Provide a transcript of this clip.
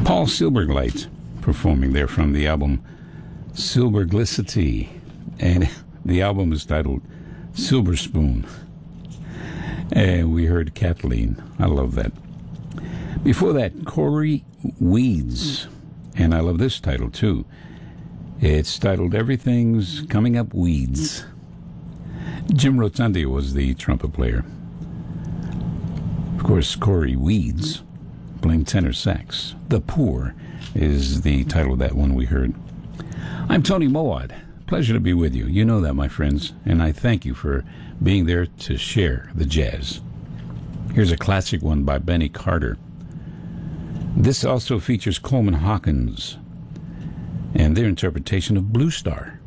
Paul Silbergleit performing there from the album Silberglicity, and the album is titled Silver Spoon. And we heard Kathleen. I love that. Before that, Cory Weeds, and I love this title too. It's titled Everything's Coming Up Weeds. Jim Rotundi was the trumpet player. Of course, Cory Weeds playing tenor sax. The Poor is the title of that one we heard. I'm Tony Moawad. Pleasure to be with you. You know that, my friends, and I thank you for being there to share the jazz. Here's a classic one by Benny Carter. This also features Coleman Hawkins and their interpretation of Blue Star.